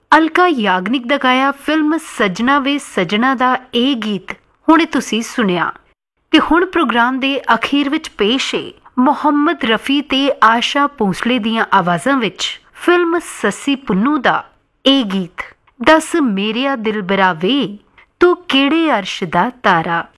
ਅਲਕਾ ਯਾਗਨਿਕ ਦਾ ਗਾਇਆ ਫਿਲਮ ਸੱਜਣਾ ਵੇ ਸੱਜਣਾ ਦਾ ਇਹ ਗੀਤ ਹੁਣੇ ਤੁਸੀਂ ਸੁਣਿਆ। ਤੇ ਹੁਣ ਪ੍ਰੋਗਰਾਮ ਦੇ ਅਖੀਰ ਵਿੱਚ ਪੇਸ਼ ਹੈ ਮੁਹੰਮਦ ਰਫੀ ਤੇ ਆਸ਼ਾ ਭੋਸਲੇ ਦੀਆਂ ਆਵਾਜ਼ਾਂ ਵਿੱਚ ਫਿਲਮ ਸੱਸੀ ਪੁੰਨੂ ਦਾ ਇਹ ਗੀਤ, ਦੱਸ ਮੇਰਿਆ ਦਿਲ ਬਰਾਵੇ ਤੂੰ ਕਿਹੜੇ ਅਰਸ਼ ਦਾ ਤਾਰਾ।